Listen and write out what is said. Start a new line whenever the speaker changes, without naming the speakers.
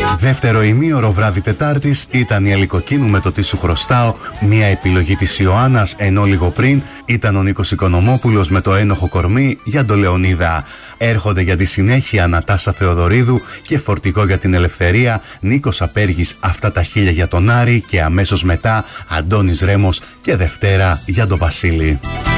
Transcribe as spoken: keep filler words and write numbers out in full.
Δεύτερο ημίωρο βράδυ Τετάρτης ήταν η Αλικοκίνου με το Τι σου χρωστάω, μια επιλογή της Ιωάννας, ενώ λίγο πριν ήταν ο Νίκος Οικονομόπουλος με το Ένοχο κορμί για τον Λεωνίδα. Έρχονται για τη συνέχεια Νατάσα Θεοδωρίδου και Φορτηγό για την Ελευθερία, Νίκος Απέργης Αυτά τα χίλια για τον Άρη και αμέσως μετά Αντώνης Ρέμος και Δευτέρα για τον Βασίλη.